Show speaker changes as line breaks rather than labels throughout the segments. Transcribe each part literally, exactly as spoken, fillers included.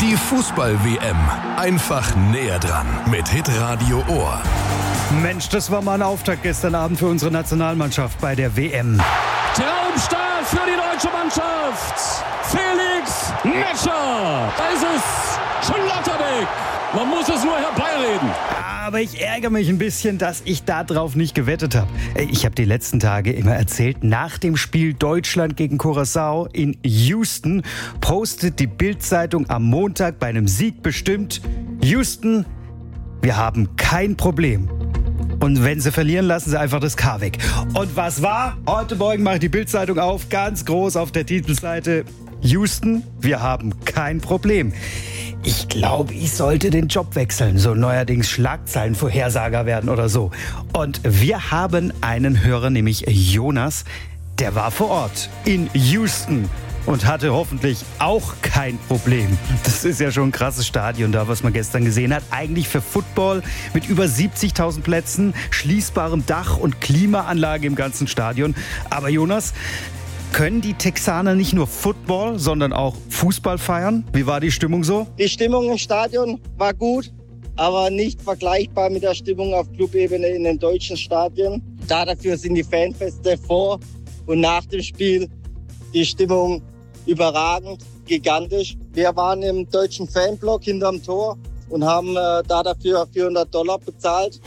Die Fußball-W M. Einfach näher dran mit Hitradio Ohr.
Mensch, das war mal ein Auftakt gestern Abend für unsere Nationalmannschaft bei der W M.
Traumstart für die deutsche Mannschaft. Felix Metscher. Da ist es. Schlotterbeck. Man muss es nur herbeireden.
Aber ich ärgere mich ein bisschen, dass ich da drauf nicht gewettet habe. Ich habe die letzten Tage immer erzählt, nach dem Spiel Deutschland gegen Curaçao in Houston postet die Bild-Zeitung am Montag bei einem Sieg bestimmt: Houston, wir haben kein Problem. Und wenn sie verlieren, lassen sie einfach das K weg. Und was war? Heute Morgen mache ich die Bild-Zeitung auf, ganz groß auf der Titelseite: Houston, wir haben kein Problem. Ich glaube, ich sollte den Job wechseln, so neuerdings Schlagzeilenvorhersager werden oder so. Und wir haben einen Hörer, nämlich Jonas, der war vor Ort in Houston und hatte hoffentlich auch kein Problem. Das ist ja schon ein krasses Stadion da, was man gestern gesehen hat. Eigentlich für Football mit über siebzigtausend Plätzen, schließbarem Dach und Klimaanlage im ganzen Stadion. Aber Jonas, können die Texaner nicht nur Football, sondern auch Fußball feiern? Wie war die Stimmung so?
Die Stimmung im Stadion war gut, aber nicht vergleichbar mit der Stimmung auf Clubebene in den deutschen Stadien. Da dafür sind die Fanfeste vor und nach dem Spiel die Stimmung überragend, gigantisch. Wir waren im deutschen Fanblock hinterm Tor und haben äh, da dafür vierhundert Dollar bezahlt.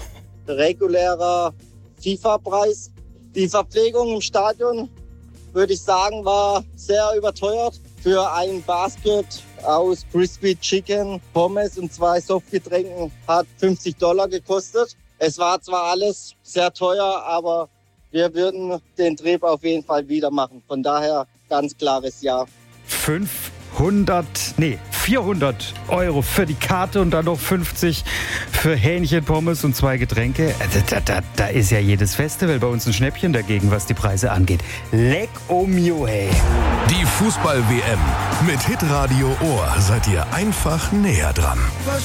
Regulärer FIFA-Preis. Die Verpflegung im Stadion, würde ich sagen, war sehr überteuert. Für ein Basket aus Crispy Chicken, Pommes und zwei Softgetränken hat fünfzig Dollar gekostet. Es war zwar alles sehr teuer, aber wir würden den Trip auf jeden Fall wieder machen. Von daher ganz klares Ja.
fünfhundert, nee, vierhundert Euro für die Karte und dann noch fünfzig für Hähnchen, Pommes und zwei Getränke. Da, da, da ist ja jedes Festival bei uns ein Schnäppchen dagegen, was die Preise angeht. Leck o mio, hey.
Die Fußball-W M. Mit Hitradio Ohr seid ihr einfach näher dran.